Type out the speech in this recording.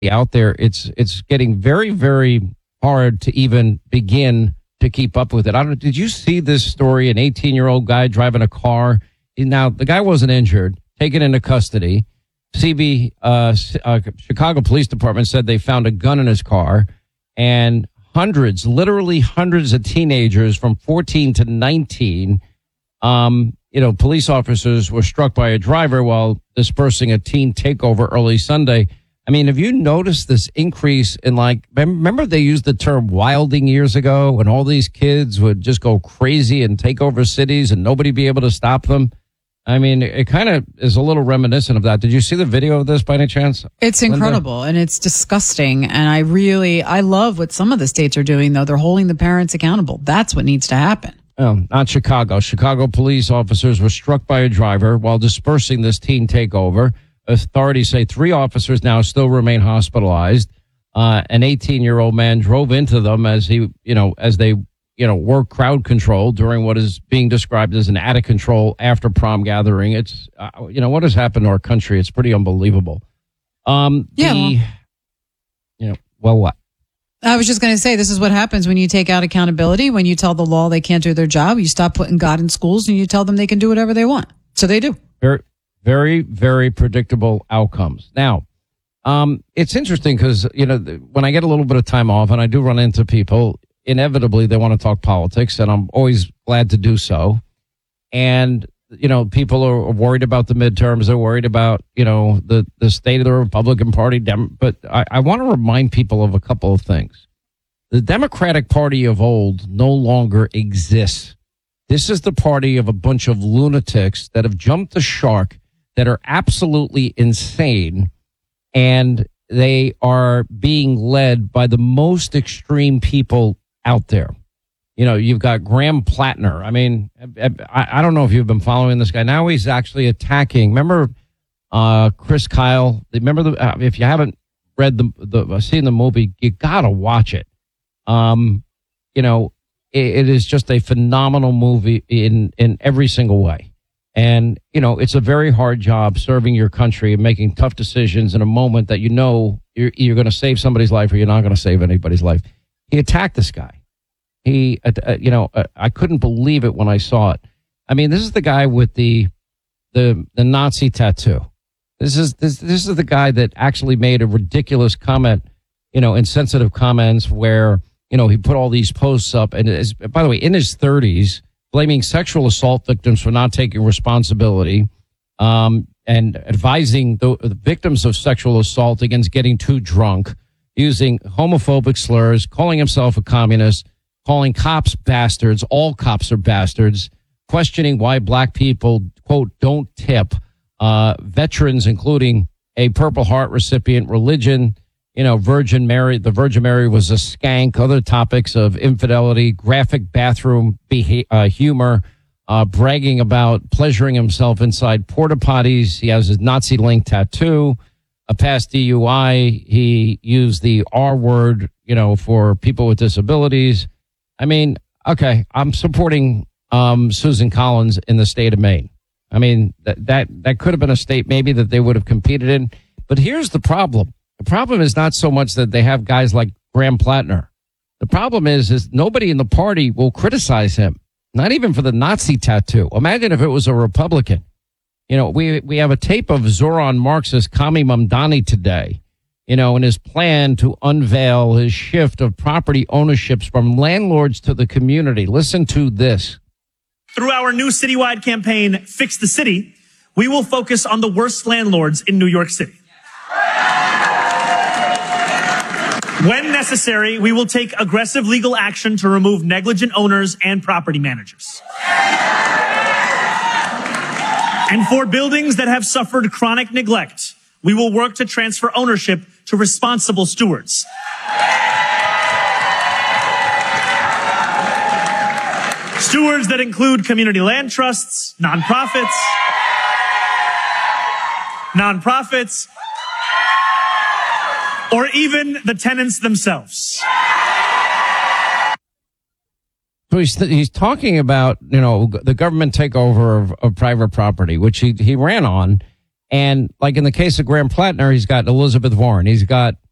out there. It's getting very, very hard to even begin to keep up with it. I don't. Did you see this story? An 18-year-old guy driving a car. Now the guy wasn't injured, taken into custody. Chicago Police Department said they found a gun in his car, and literally hundreds of teenagers from 14 to 19. Police officers were struck by a driver while dispersing a teen takeover early Sunday. I mean, have you noticed this increase in, remember they used the term wilding years ago when all these kids would just go crazy and take over cities and nobody be able to stop them? I mean, it kind of is a little reminiscent of that. Did you see the video of this by any chance? It's incredible, and it's disgusting. And I love what some of the states are doing, though. They're holding the parents accountable. That's what needs to happen. Oh, not Chicago. Chicago police officers were struck by a driver while dispersing this teen takeover. Authorities say 3 officers now still remain hospitalized. An 18-year-old man drove into them as they work crowd control during what is being described as an out of control after prom gathering. It's, what has happened to our country? It's pretty unbelievable. What? I was just going to say, this is what happens when you take out accountability, when you tell the law they can't do their job, you stop putting God in schools and you tell them they can do whatever they want. So they do. Very, very, very predictable outcomes. Now, it's interesting because, when I get a little bit of time off and I do run into people, inevitably they want to talk politics, and I'm always glad to do so. And, people are worried about the midterms. They're worried about, the state of the Republican Party. But I want to remind people of a couple of things. The Democratic Party of old no longer exists. This is the party of a bunch of lunatics that have jumped the shark, that are absolutely insane, and they are being led by the most extreme people out there. You've got Graham Plattner. I mean, I don't know if you've been following this guy. Now he's actually attacking. Remember Chris Kyle? Remember if you haven't read seen the movie, you gotta watch it. It is just a phenomenal movie in every single way. And, it's a very hard job serving your country and making tough decisions in a moment that you're going to save somebody's life or you're not going to save anybody's life. He attacked this guy. I couldn't believe it when I saw it. I mean, this is the guy with the Nazi tattoo. This is the guy that actually made a ridiculous comment, insensitive comments where, he put all these posts up and is, by the way, in his 30s, blaming sexual assault victims for not taking responsibility, and advising the victims of sexual assault against getting too drunk, using homophobic slurs, calling himself a communist, calling cops bastards. All cops are bastards. Questioning why black people, quote, don't tip. Veterans, including a Purple Heart recipient, religion, Virgin Mary. The Virgin Mary was a skank. Other topics of infidelity, graphic bathroom humor, bragging about pleasuring himself inside porta potties. He has his Nazi link tattoo. A past DUI. He used the R word, for people with disabilities. I mean, okay, I'm supporting Susan Collins in the state of Maine. I mean, that could have been a state maybe that they would have competed in. But here's the problem. The problem is not so much that they have guys like Graham Plattner. The problem is nobody in the party will criticize him, not even for the Nazi tattoo. Imagine if it was a Republican. We have a tape of Zoran Marxist Kami Mamdani today, and his plan to unveil his shift of property ownerships from landlords to the community. Listen to this. Through our new citywide campaign, Fix the City, we will focus on the worst landlords in New York City. When necessary, we will take aggressive legal action to remove negligent owners and property managers. And for buildings that have suffered chronic neglect, we will work to transfer ownership to responsible stewards. Stewards that include community land trusts, nonprofits, or even the tenants themselves. So he's talking about, the government takeover of private property, which he ran on. And like in the case of Graham Plattner, he's got Elizabeth Warren. He's got